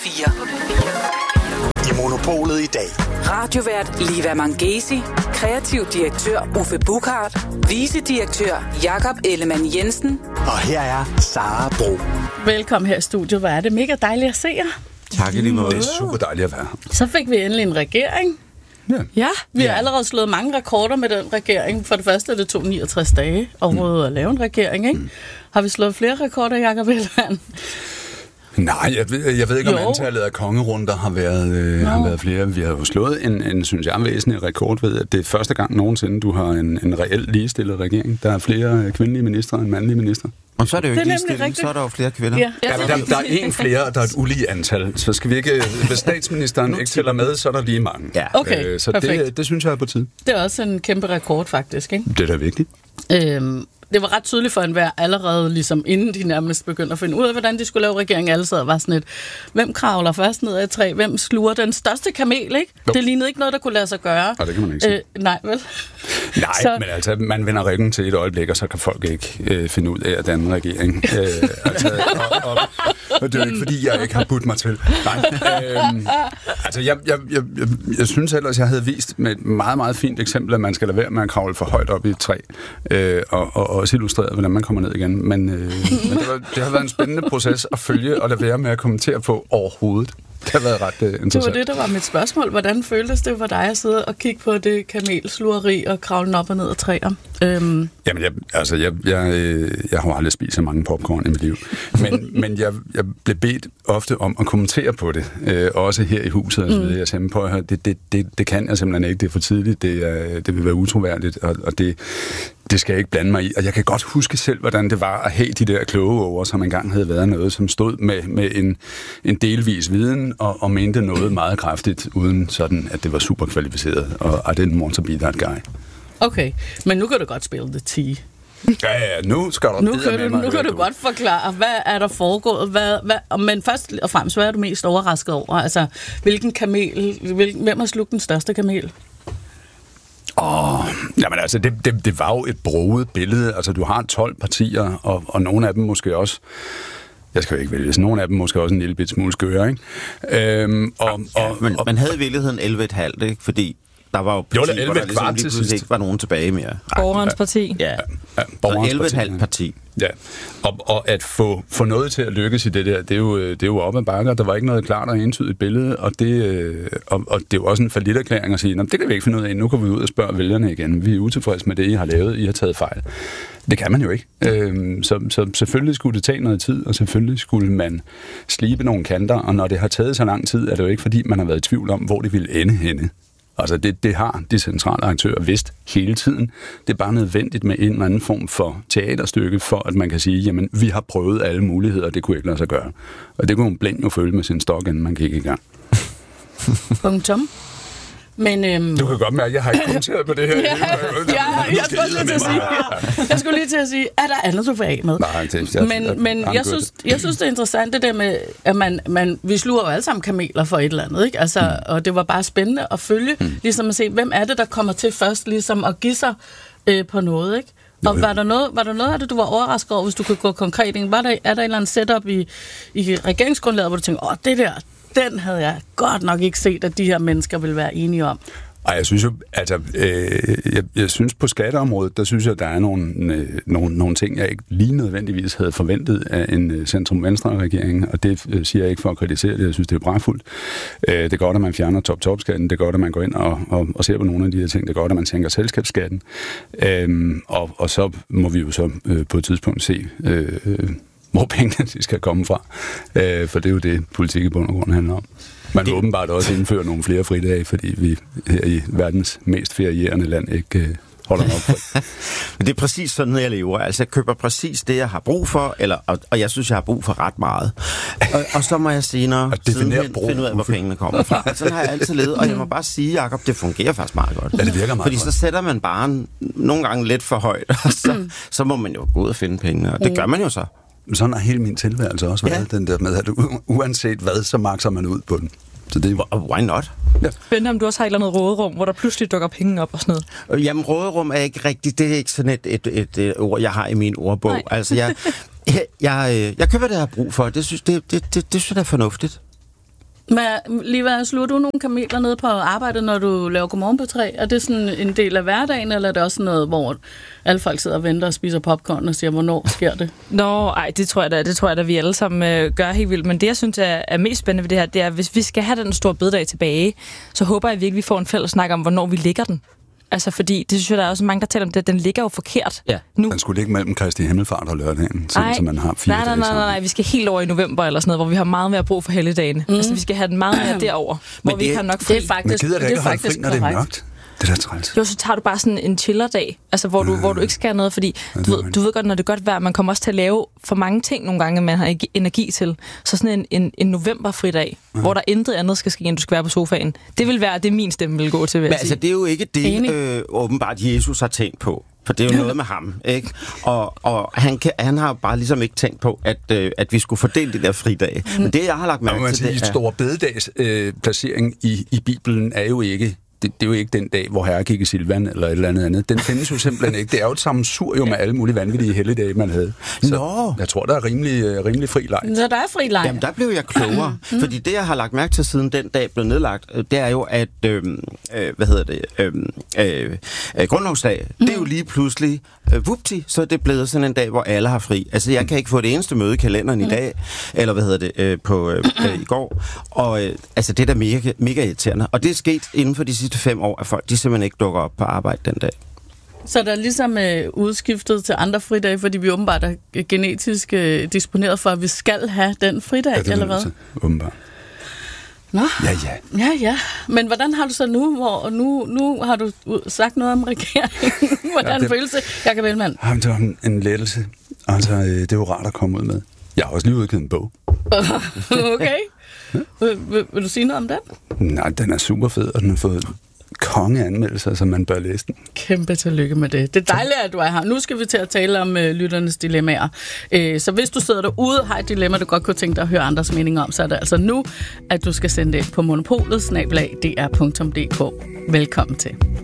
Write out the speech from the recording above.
4. I Monopolet i dag. Radiovært Liva Mangesi, kreativ direktør Uffe Buchhardt, vicedirektør Jakob Ellemann Jensen. Og her er Sara Bro. Velkommen her i studiet. Hvor er det mega dejligt at se jer. Tak i lige måde. Det er super dejligt at være her. Så fik vi endelig en regering. Ja, vi har allerede slået mange rekorder med den regering. For det første, det tog 69 dage overhovedet at lave en regering, ikke? Har vi slået flere rekorder, Jakob Ellemann? Nej, jeg ved ikke, om antallet af kongerunder har været flere. Vi har jo slået en synes jeg, væsentlig rekord ved, at det er første gang nogensinde, du har en reelt ligestillet regering. Der er flere kvindelige ministre end mandlige ministre. Og så er det jo ikke ligestilling, så er der jo flere kvinder. Ja, der er en flere, og der er et ulige antal. Så skal vi ikke, hvis statsministeren ikke tæller med, så er der lige mange. Ja. Okay, så det synes jeg er på tide. Det er også en kæmpe rekord, faktisk, ikke? Det er da vigtigt. Det var ret tydeligt for enhver allerede, ligesom inden de nærmest begyndte at finde ud af, hvordan de skulle lave regering. Alle sad og var sådan et, hvem kravler først ned ad et træ? Hvem sluger den største kamel, ikke? Jo. Det lignede ikke noget, der kunne lade sig gøre. Og det kan man ikke sige. Nej, vel? Nej, men altså, man vender ryggen til et øjeblik, og så kan folk ikke finde ud af at danne regering. Og det er jo ikke, fordi jeg ikke har budt mig til. Nej. Altså, jeg synes ellers, jeg havde vist med et meget, meget fint eksempel, at man skal lade være med at kravle for højt op i et træ, og også illustreret, hvordan man kommer ned igen. Men det har været en spændende proces at følge, og lade være med at kommentere på overhovedet. Det har været ret interessant. Det var det, der var mit spørgsmål. Hvordan føltes det for dig at sidde og kigge på det kamelslugeri og kravle op og ned ad træer? Jamen, jeg har jo aldrig spist så mange popcorn i mit liv. Men jeg blev bedt ofte om at kommentere på det. Også her i huset. Og så videre. Jeg sagde, på, det kan jeg simpelthen ikke. Det er for tidligt. Det vil være utroværdigt. Og det skal jeg ikke blande mig i. Og jeg kan godt huske selv, hvordan det var at have de der kloge over, som engang havde været noget, som stod med en delvis viden og mente noget meget kraftigt, uden sådan, at det var super kvalificeret. Og I didn't want to be that guy. Okay, men nu kan du godt spille the tea. Ja, nu skal du Nu kan du godt forklare, hvad er der foregået, men først og fremmest, hvad er du mest overrasket over? Altså, hvilken kamel, hvem har slugt den største kamel? Jamen altså, det var jo et broget billede. Altså, du har 12 partier, og nogle af dem måske også, jeg skal jo ikke vælge, nogle af dem måske også en lille bit smule skøre, ikke? Men man havde i virkeligheden 11,5, ikke? Fordi der var jo partier, hvor der ligesom lige pludselig ikke var nogen tilbage mere. Borgerens parti. Ja. Så 11,5 parti. Ja, og at få noget til at lykkes i det der, det er jo op ad bakker. Der var ikke noget klart og entydigt billede, og det er jo også en falliterklæring at sige, det kan vi ikke finde ud af, nu går vi ud og spørger vælgerne igen. Vi er utilfredse med det, I har lavet, I har taget fejl. Det kan man jo ikke. Så selvfølgelig skulle det tage noget tid, og selvfølgelig skulle man slibe nogle kanter, og når det har taget så lang tid, er det jo ikke, fordi man har været i tvivl om, hvor det ville ende henne. Altså det har de centrale aktører vidst hele tiden. Det er bare nødvendigt med en eller anden form for teaterstykke, for at man kan sige, jamen vi har prøvet alle muligheder, det kunne ikke lade sig gøre. Og det kunne man blind jo føle med sin stok, inden man gik i gang. Punktum. Men, du kan godt mærke, at jeg har ikke kommenteret på det her. Jeg skulle lige til at sige, er der andet, du vil af med? Nej, jeg synes, det er interessant, det der med, at vi sluger jo alle sammen kameler for et eller andet, ikke? Altså, og det var bare spændende at følge, ligesom at se, hvem er det, der kommer til først, ligesom at give sig på noget, ikke? Og var der noget af det, du var overrasket over, hvis du kunne gå konkret ind? Er der et eller andet setup i regeringsgrundlaget, hvor du tænker, det der, den havde jeg godt nok ikke set, at de her mennesker ville være enige om. Ej, jeg synes jo, altså, jeg synes på skatteområdet, der synes jeg, at der er nogle ting, jeg ikke lige nødvendigvis havde forventet af en centrum-venstre-regering, og det siger jeg ikke for at kritisere det, jeg synes, det er bragfuldt. Det er godt, at man fjerner top-top-skatten, det er godt, at man går ind og ser på nogle af de her ting, det er godt, at man tænker selskabsskatten, og så må vi jo så på et tidspunkt se, hvor pengene de skal komme fra, for det er jo det, politik i bund og grund handler om. Man vil åbenbart også indføre nogle flere fridage, fordi vi her i verdens mest ferierende land ikke holder op for. Men det er præcis sådan, jeg lever. Altså, jeg køber præcis det, jeg har brug for, og jeg synes, jeg har brug for ret meget. Og så må jeg senere finde ud af, hvor pengene kommer fra. Sådan har jeg altid levet, og jeg må bare sige, Jacob, det fungerer faktisk meget godt. Ja, det virker meget fordi godt. Så sætter man bare nogle gange lidt for højt, og så må man jo gå ud og finde pengene, og det gør man jo så. Sådan har hele min tilværelse også været, den der med, at uanset hvad, så makser man ud på den. Så det why not? Ja. Spændende, om du også har et eller andet råderum, hvor der pludselig dukker penge op og sådan noget. Jamen, råderum er ikke rigtigt. Det er ikke sådan et ord, jeg har i min ordbog. Nej. Altså, jeg køber det, jeg har brug for. Det synes jeg er fornuftigt. Men Liva, sluger du nogle kameler nede på arbejdet, når du laver Godmorgen på 3? Er det sådan en del af hverdagen, eller er det også noget, hvor alle folk sidder og venter og spiser popcorn og siger, hvornår sker det? Det tror jeg da, vi alle sammen gør helt vildt. Men det, jeg synes er mest spændende ved det her, det er, hvis vi skal have den store bededag tilbage, så håber jeg virkelig, vi får en fælles snak om, hvornår vi ligger den. Altså, fordi det synes jeg, der er også mange, der taler om det. Den ligger jo forkert nu. Den skulle ligge mellem Kristi Himmelfart og lørdagen, så man har 4 dage. Nej, vi skal helt over i november eller sådan noget, hvor vi har meget mere brug for helligdagene. Altså, vi skal have den meget mere derover, hvor vi ikke har nok fri. Det er faktisk, men gider det ikke holde fri, når det er mørkt? Det er da træls. Jo, så tager du bare sådan en chillerdag, altså hvor du ikke skal noget, fordi du ved godt, når det er godt vejr, man kommer også til at lave for mange ting nogle gange, man har energi til. Så sådan en novemberfridag, hvor der intet andet skal ske, end du skal være på sofaen. Det vil være det, min stemme vil gå til, vil jeg sige. Altså, det er jo ikke det, åbenbart Jesus har tænkt på. For det er jo noget med ham, ikke? Og han har bare ligesom ikke tænkt på, at vi skulle fordele de der fridage. Men det, jeg har lagt mærke til, det er... Store bededags placering i Bibelen er jo ikke... Det er jo ikke den dag, hvor Herre gik i Silvan eller et eller andet. Den findes jo simpelthen ikke. Det er jo et sammensurium med alle mulige vanvittige helligdage, man havde. Så jeg tror, der er rimelig fri leg. Så der er fri leg? Jamen, der blev jeg klogere. Fordi det, jeg har lagt mærke til, siden den dag blev nedlagt, det er jo, at grundlovsdag, det er jo lige pludselig vupti, så er det blevet sådan en dag, hvor alle har fri. Altså, jeg kan ikke få det eneste møde i kalenderen i dag, eller i går. Og altså, det er da mega irriterende. Og det er sket inden for de sidste 5 år, at folk de simpelthen ikke dukker op på arbejde den dag. Så der er ligesom udskiftet til andre fridage, fordi vi åbenbart er genetisk disponeret for, at vi skal have den fridag, eller hvad? Til, åbenbart. Nå. Ja. Men hvordan har du så nu, hvor nu har du sagt noget om regeringen? Hvordan føles det, Jakob Ellemann? Det var en lettelse. Altså, det er jo rart at komme ud med. Jeg har også lige udgivet en bog. Okay. Vil du sige noget om den? Nej, den er super fed, og den har fået kongeanmeldelser, så man bør læse den. Kæmpe tillykke med det. Det er dejligt, at du er her. Nu skal vi til at tale om lytternes dilemmaer. Så hvis du sidder derude og har et dilemma, du godt kunne tænke dig at høre andres meninger om, så er det altså nu, at du skal sende det på monopolet @dr.dk. Velkommen til.